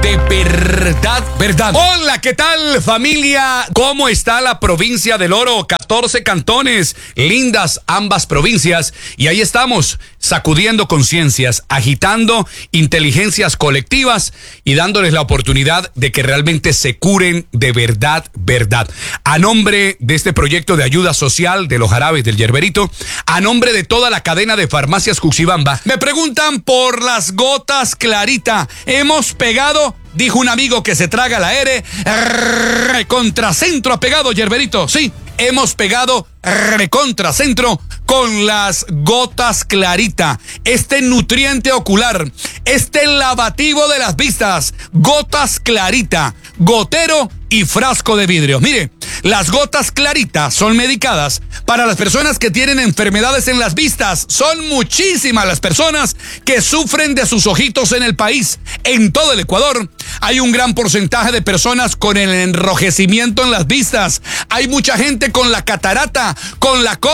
de verdad, verdad. Hola, ¿qué tal, familia? ¿Cómo está la provincia del Oro? 14 cantones, lindas ambas provincias. Y ahí estamos, sacudiendo conciencias, agitando inteligencias colectivas y dándoles la oportunidad de que realmente se curen de verdad, verdad. A nombre de este proyecto de ayuda social de los jarabes del Yerberito, a nombre de toda la cadena de farmacias Cuxibamba, me preguntan por las gotas Clarita. Hemos pegado, dijo un amigo que se traga la R, contracentro ha pegado, Yerberito. Sí, hemos pegado contracentro con las gotas Clarita. Este nutriente ocular, este lavativo de las vistas, gotas Clarita, gotero y frasco de vidrio. Mire, las gotas Clarita son medicadas para las personas que tienen enfermedades en las vistas. Son muchísimas las personas que sufren de sus ojitos en el país. En todo el Ecuador hay un gran porcentaje de personas con el enrojecimiento en las vistas. Hay mucha gente con la catarata, con la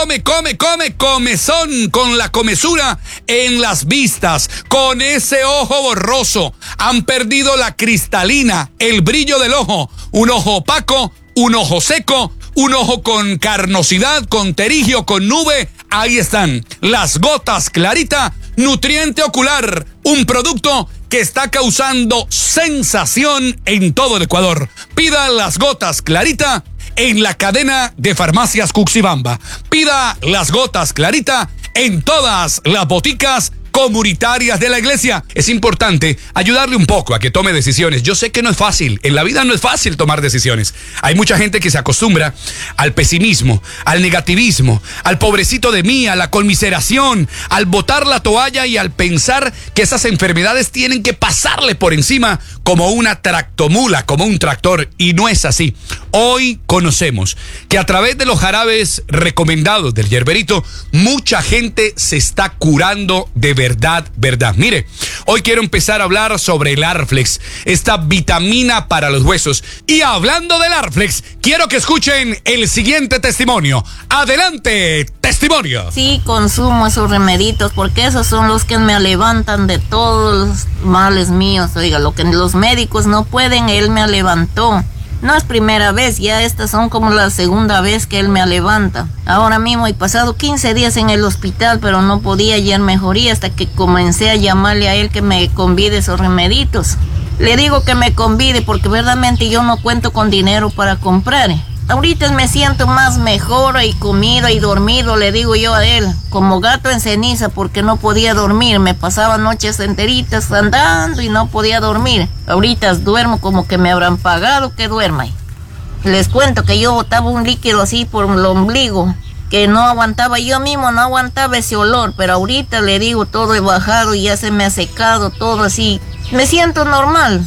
comezón, con la comezura en las vistas, con ese ojo borroso. Han perdido la cristalina, el brillo del ojo, un ojo opaco, un ojo seco, un ojo con carnosidad, con terigio, con nube. Ahí están las gotas Clarita, nutriente ocular, un producto que está causando sensación en todo el Ecuador. Pida las gotas Clarita en la cadena de farmacias Cuxibamba. Pida las gotas Clarita en todas las boticas comunitarias de la iglesia. Es importante ayudarle un poco a que tome decisiones. Yo sé que no es fácil, en la vida no es fácil tomar decisiones. Hay mucha gente que se acostumbra al pesimismo, al negativismo, al pobrecito de mí, a la conmiseración, al botar la toalla y al pensar que esas enfermedades tienen que pasarle por encima como una tractomula, como un tractor, y no es así. Hoy conocemos que a través de los jarabes recomendados del Yerberito, mucha gente se está curando de verdad, verdad. Mire, hoy quiero empezar a hablar sobre el Arflex, esta vitamina para los huesos. Y hablando del Arflex, quiero que escuchen el siguiente testimonio. Adelante, testimonio. Sí, consumo esos remeditos porque esos son los que me levantan de todos los males míos. Oiga, lo que los médicos no pueden, él me levantó. No es primera vez, ya estas son como la segunda vez que él me levanta. Ahora mismo he pasado 15 días en el hospital, pero no podía hallar mejoría hasta que comencé a llamarle a él que me convide esos remeditos. Le digo que me convide porque verdaderamente yo no cuento con dinero para comprar. Ahorita me siento más mejor y comido y dormido, le digo yo a él, como gato en ceniza porque no podía dormir. Me pasaba noches enteritas andando y no podía dormir. Ahorita duermo como que me habrán pagado que duerma. Les cuento que yo botaba un líquido así por el ombligo, que no aguantaba, yo mismo no aguantaba ese olor, pero ahorita le digo todo he bajado y ya se me ha secado todo así. Me siento normal.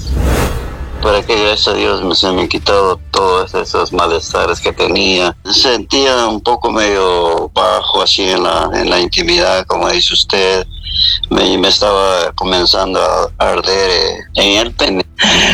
Para que gracias a Dios se me han quitado todos esos malestares que tenía. Sentía un poco medio bajo así en la intimidad, como dice usted. Me estaba comenzando a arder en el pene.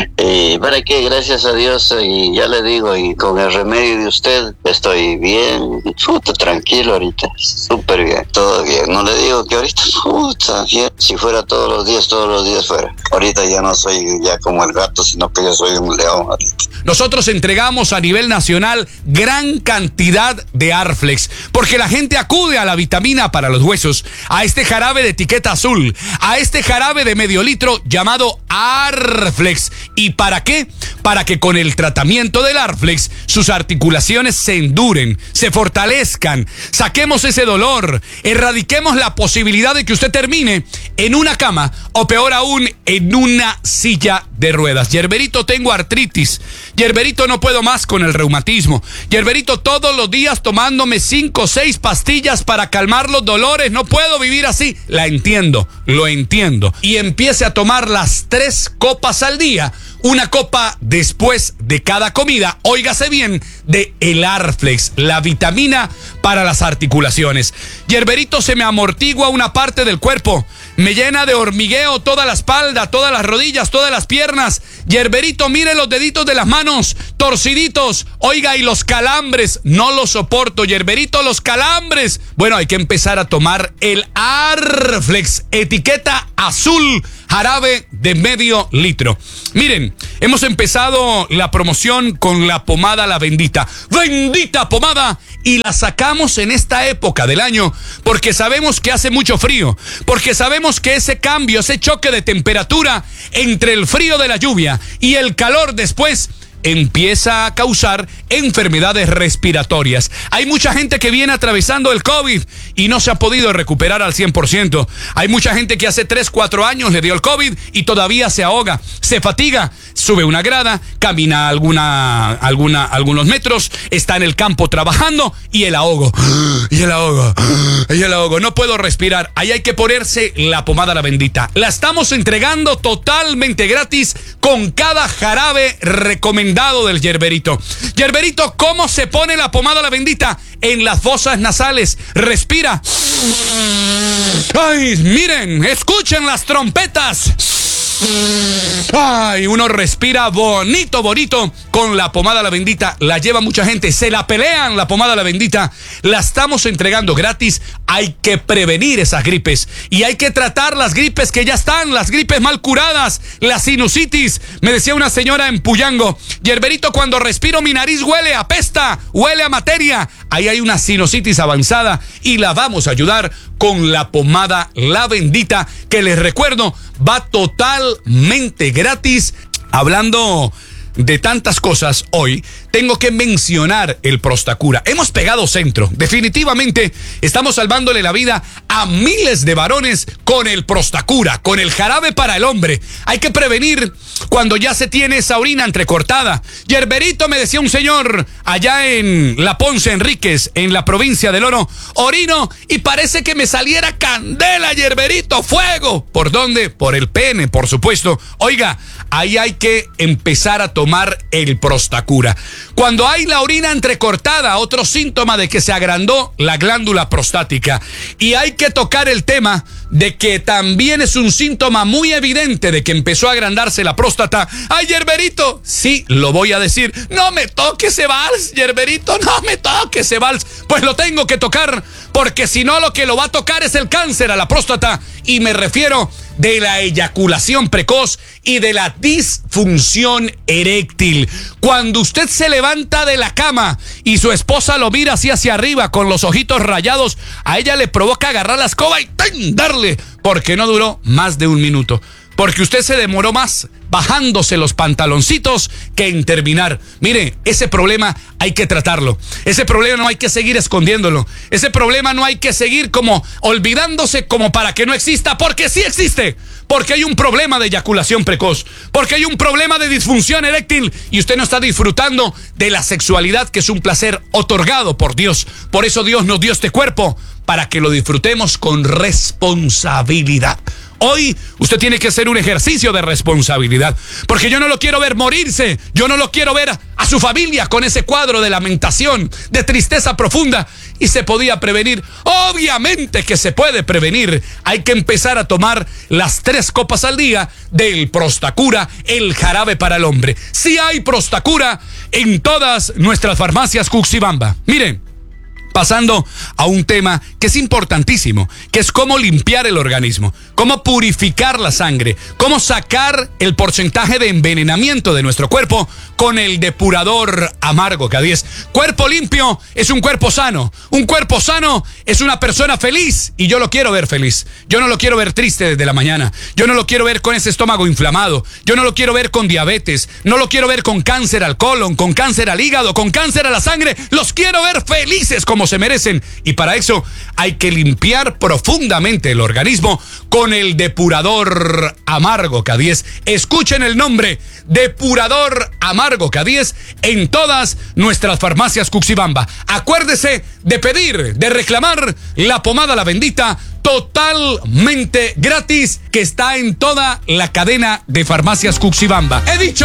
Y para que gracias a Dios, y ya le digo, y con el remedio de usted, estoy bien, tranquilo ahorita, súper bien, todo bien. No le digo que ahorita, bien, si fuera todos los días fuera. Ahorita ya no soy ya como el gato, sino que yo soy un león ahorita. Nosotros entregamos a nivel nacional gran cantidad de Arflex, porque la gente acude a la vitamina para los huesos, a este jarabe de etiqueta azul, a este jarabe de medio litro llamado Arflex. ¿Y para qué? Para que con el tratamiento del Arflex sus articulaciones se enduren, se fortalezcan, saquemos ese dolor, erradiquemos la posibilidad de que usted termine en una cama o peor aún en una silla de ruedas. Yerberito, tengo artritis. Yerberito, no puedo más con el reumatismo. Yerberito, todos los días tomándome 5 o 6 pastillas para calmar los dolores. No puedo vivir así. La entiendo, lo entiendo. Y empiece a tomar las 3 copas al día. Una copa después de cada comida, óigase bien, de el Arflex, la vitamina para las articulaciones. Yerberito, se me amortigua una parte del cuerpo, me llena de hormigueo toda la espalda, todas las rodillas, todas las piernas. Yerberito, mire los deditos de las manos, torciditos, oiga, y los calambres, no los soporto, Yerberito, los calambres. Bueno, hay que empezar a tomar el Arflex, etiqueta azul, jarabe de medio litro. Miren, hemos empezado la promoción con la pomada La Bendita. ¡Bendita pomada! Y la sacamos en esta época del año porque sabemos que hace mucho frío, porque sabemos que ese cambio, ese choque de temperatura entre el frío de la lluvia y el calor después empieza a causar enfermedades respiratorias. Hay mucha gente que viene atravesando el COVID y no se ha podido recuperar al 100%. Hay mucha gente que hace 3, 4 años le dio el COVID y todavía se ahoga, se fatiga, sube una grada, camina algunos metros, está en el campo trabajando y el ahogo. No puedo respirar. Ahí hay que ponerse la pomada La Bendita. La estamos entregando totalmente gratis con cada jarabe recomendado del Yerberito. Yerberito, ¿cómo se pone la pomada La Bendita? En las fosas nasales. Respira. Ay, miren, escuchen las trompetas. Ay, uno respira bonito con la pomada La Bendita. La lleva mucha gente, se la pelean la pomada La Bendita. La estamos entregando gratis. Hay que prevenir esas gripes y hay que tratar las gripes que ya están, las gripes mal curadas, la sinusitis. Me decía una señora en Puyango: Yerberito, cuando respiro mi nariz huele a pesta, huele a materia. Ahí hay una sinusitis avanzada y la vamos a ayudar con la pomada La Bendita, que les recuerdo va totalmente gratis. Hablando de tantas cosas hoy, tengo que mencionar el Prostacura. Hemos pegado centro. Definitivamente estamos salvándole la vida a miles de varones con el Prostacura, con el jarabe para el hombre. Hay que prevenir cuando ya se tiene esa orina entrecortada. Yerberito, me decía un señor allá en La Ponce Enríquez, en la provincia del Oro: orino y parece que me saliera candela, Yerberito, fuego. ¿Por dónde? Por el pene, por supuesto. Oiga, ahí hay que empezar a tomar el Prostacura. Cuando hay la orina entrecortada, otro síntoma de que se agrandó la glándula prostática. Y hay que tocar el tema de que también es un síntoma muy evidente de que empezó a agrandarse la próstata. ¡Ay, Yerberito! Sí, lo voy a decir. No me toque ese vals, Yerberito, no me toque ese vals. Pues lo tengo que tocar, porque si no, lo que lo va a tocar es el cáncer a la próstata. Y me refiero de la eyaculación precoz y de la disfunción eréctil. Cuando usted se levanta de la cama y su esposa lo mira así hacia arriba con los ojitos rayados, a ella le provoca agarrar la escoba y darle, porque no duró más de un minuto. Porque usted se demoró más bajándose los pantaloncitos que en terminar. Mire, ese problema hay que tratarlo. Ese problema no hay que seguir escondiéndolo. Ese problema no hay que seguir como olvidándose como para que no exista, porque sí existe. Porque hay un problema de eyaculación precoz, porque hay un problema de disfunción eréctil y usted no está disfrutando de la sexualidad, que es un placer otorgado por Dios. Por eso Dios nos dio este cuerpo, para que lo disfrutemos con responsabilidad. Hoy usted tiene que hacer un ejercicio de responsabilidad, porque yo no lo quiero ver morirse, yo no lo quiero ver a su familia con ese cuadro de lamentación, de tristeza profunda. Y se podía prevenir. Obviamente que se puede prevenir. Hay que empezar a tomar las 3 copas al día del Prostacura, el jarabe para el hombre. Sí hay Prostacura en todas nuestras farmacias Cuxibamba. Miren, pasando a un tema que es importantísimo, que es cómo limpiar el organismo, cómo purificar la sangre, cómo sacar el porcentaje de envenenamiento de nuestro cuerpo con el depurador Amargo K10. Cuerpo limpio es un cuerpo sano. Un cuerpo sano es una persona feliz, y yo lo quiero ver feliz. Yo no lo quiero ver triste desde la mañana. Yo no lo quiero ver con ese estómago inflamado. Yo no lo quiero ver con diabetes. No lo quiero ver con cáncer al colon, con cáncer al hígado, con cáncer a la sangre. Los quiero ver felices como se merecen. Y para eso hay que limpiar profundamente el organismo con el depurador Amargo K10. Escuchen el nombre: depurador Amargo K10, en todas nuestras farmacias Cuxibamba. Acuérdese de pedir, de reclamar la pomada La Bendita totalmente gratis, que está en toda la cadena de farmacias Cuxibamba. He dicho